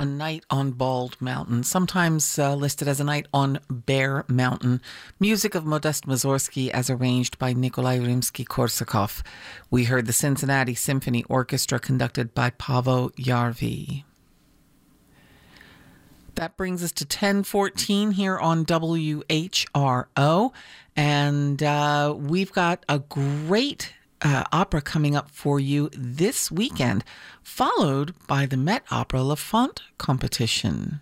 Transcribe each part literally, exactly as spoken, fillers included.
A Night on Bald Mountain, sometimes uh, listed as A Night on Bear Mountain. Music of Modest Mussorgsky as arranged by Nikolai Rimsky-Korsakov. We heard the Cincinnati Symphony Orchestra conducted by Paavo Järvi. That brings us to ten fourteen here on W H R O. And uh, we've got a great Uh, opera coming up for you this weekend, followed by the Met Opera La Font competition.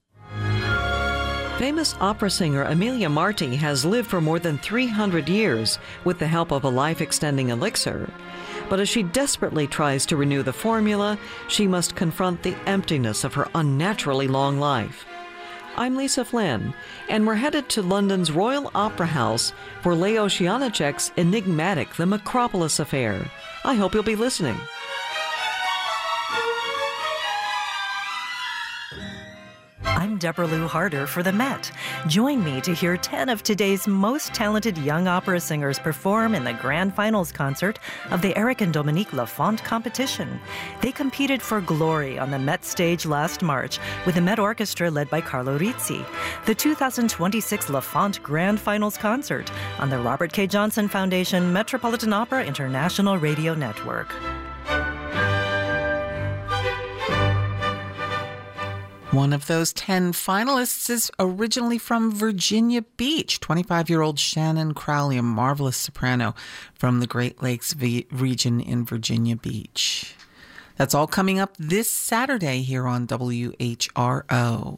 Famous opera singer Emilia Marti has lived for more than three hundred years with the help of a life-extending elixir. But as she desperately tries to renew the formula, she must confront the emptiness of her unnaturally long life. I'm Lisa Flynn, and we're headed to London's Royal Opera House for Leos Janáček's enigmatic The Macropolis Affair. I hope you'll be listening. I'm Deborah Lou Harder for the Met. Join me to hear ten of today's most talented young opera singers perform in the grand finals concert of the Eric and Dominique La Font competition. They competed for glory on the Met stage last March with the Met Orchestra led by Carlo Rizzi. The two thousand twenty-six La Font Grand Finals concert on the Robert K. Johnson Foundation Metropolitan Opera International Radio Network. One of those ten finalists is originally from Virginia Beach. twenty-five-year-old Shannon Crowley, a marvelous soprano from the Great Lakes v- region in Virginia Beach. That's all coming up this Saturday here on W H R O.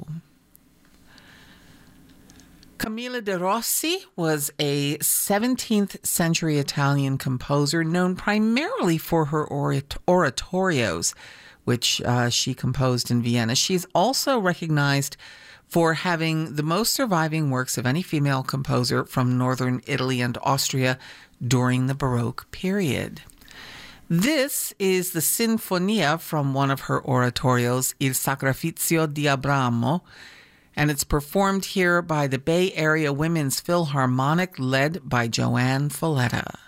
Camilla de Rossi was a seventeenth century Italian composer known primarily for her orat- oratorios, which uh, she composed in Vienna. She's also recognized for having the most surviving works of any female composer from northern Italy and Austria during the Baroque period. This is the Sinfonia from one of her oratorios, Il Sacrificio di Abramo, and it's performed here by the Bay Area Women's Philharmonic led by Joanne Falletta.